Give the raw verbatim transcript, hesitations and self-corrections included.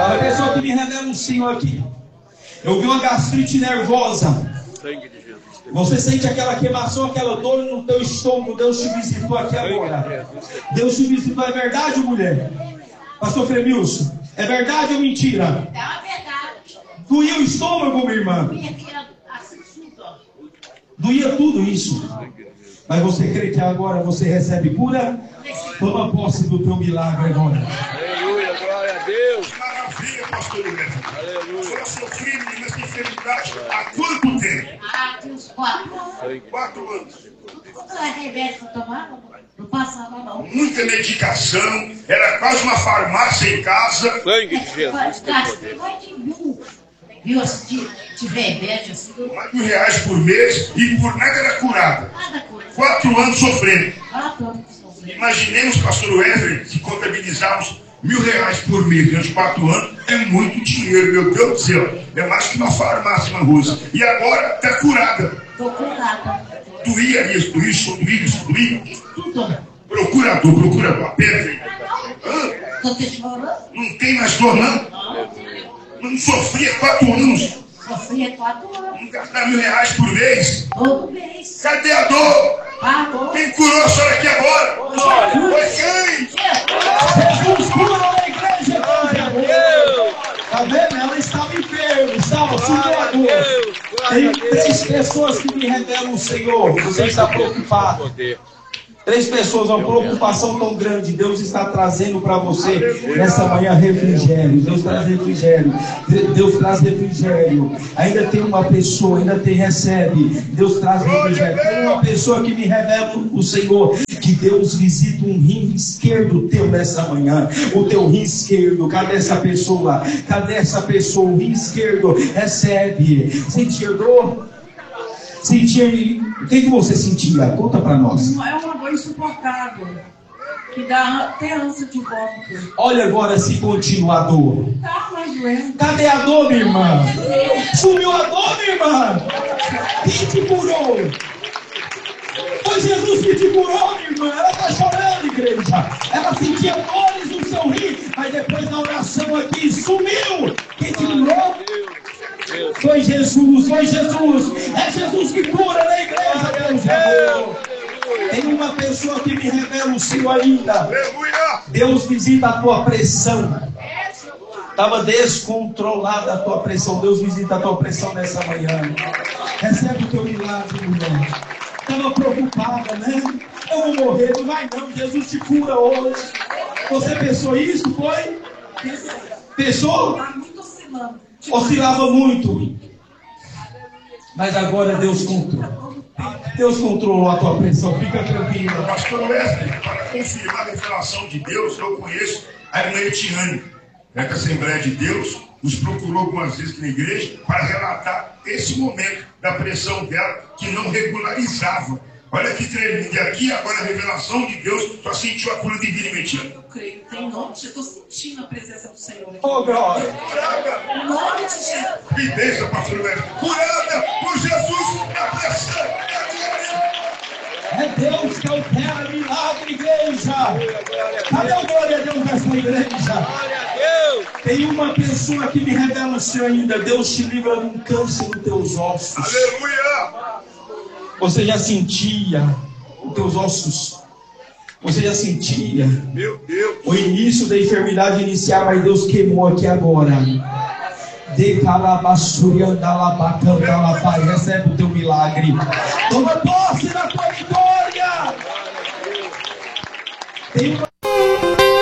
A pessoa que me revela um Senhor aqui. Eu vi uma gastrite nervosa. Você sente aquela queimação, aquela dor no teu estômago. Deus te visitou aqui agora. Deus te visitou. É verdade, mulher? Pastor Fremilson, é verdade ou mentira? É uma verdade. Doía o estômago, minha irmã? Doía tudo isso. Mas você crê que agora você recebe cura? Toma posse do teu milagre agora. Aleluia, glória a Deus. Maravilha, pastor Neto. Aleluia. Eu sofri nessa enfermidade há quanto tempo? Ah, uns quatro anos. Quatro anos. Quanto remédio que eu tomava? Não passava, não. Muita medicação, era quase uma farmácia em casa. Sangue de Jesus. Gastei mais de mil. Viu, assim, de remédio, assim. Mais de reais por mês e por nada era curada. Nada cura. Quatro anos sofrendo. Quatro anos sofrendo. Imaginemos, pastor Wesley, se contabilizarmos mil reais por mês durante quatro anos, é muito dinheiro, meu Deus do céu. É mais que uma farmácia na Rússia. E agora está curada. Tô curada. Doía isso, doía isso, doía isso, doía. Tudo. Procurador, procurador, a pedra. Tô te chorando. Não tem mais dor, não? Não sofria quatro anos. Sofria quatro anos. Não gastar mil reais por mês. Todo mês. Cadê a dor? Pagou. Quem curou a senhora aqui agora? Foi quem? Jesus cura na igreja. Tá vendo? Ela estava enferma, estava sentindo. Tem três pessoas que me revelam o Senhor. Você está preocupado. Três pessoas, uma preocupação tão grande. Deus está trazendo para você nessa manhã refrigério. Deus traz refrigério. Deus traz refrigério. Ainda tem uma pessoa, ainda tem, recebe. Deus traz refrigério. Tem uma pessoa que me revela o Senhor. Que Deus visita um rim esquerdo teu nessa manhã. O teu rim esquerdo. Cadê essa pessoa? Cadê essa pessoa? O rim esquerdo recebe. Sentir dor? Sentir. O que, que você sentia? Conta para nós. É uma dor insuportável, que dá até ânsia de vômito. Olha agora se continua a dor. Tá mais doendo. Cadê a dor, minha irmã? Sumiu a dor, minha irmã? Quem te curou? Foi Jesus que te curou, minha irmã. Ela está chorando, igreja. Ela sentia dores no seu rim, mas depois da oração aqui sumiu. Quem te curou? Foi Jesus, foi Jesus. É Jesus que cura na igreja, Deus é. Tem uma pessoa que me revela o Senhor ainda. Deus visita a tua pressão. Estava descontrolada a tua pressão. Deus visita a tua pressão nessa manhã. Recebe o teu milagre, mulher. Estava preocupada, né? Eu vou morrer, não vai não. Jesus te cura hoje. Você pensou isso, foi? Pensou? Tá muito oscilando. Oscilava muito. Mas agora Deus controlou. Deus controlou a tua pressão. Fica tranquila. Pastor Wesley, para confirmar a revelação de Deus, eu conheço a irmã Etiane, é da Assembleia de Deus, nos procurou algumas vezes aqui na igreja para relatar esse momento da pressão dela que não regularizava. Olha que tremendo. E aqui agora a revelação de Deus só sentiu a cura divina em Etiane. Eu creio, tem nome, eu estou sentindo a presença do Senhor aqui. Oh, glória. Em nome de Jesus. Que bênção, pastor Wesley. Curada por Jesus na pressão. É Deus que opera milagre, igreja. Cadê a glória a Deus nessa igreja? Tem uma pessoa que me revela o Senhor ainda. Deus te livra de um câncer nos teus ossos. Aleluia. Você já sentia os teus ossos. Você já sentia Meu Deus. o início da enfermidade iniciar, mas Deus queimou aqui agora. De calabasturiandalabacandalapai. Recebe o teu milagre. Toma posse da tua vitória. Tem uma